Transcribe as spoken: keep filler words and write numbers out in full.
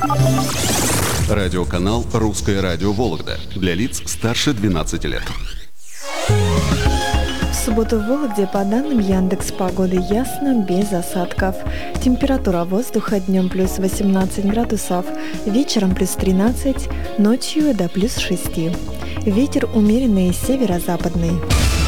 Радиоканал «Русское радио Вологда» для лиц старше двенадцати лет. В субботу в Вологде, по данным Яндекс.Погоды, ясно, без осадков. Температура воздуха днем плюс восемнадцать градусов, вечером плюс тринадцать, ночью до плюс шести. Ветер умеренный северо-западный.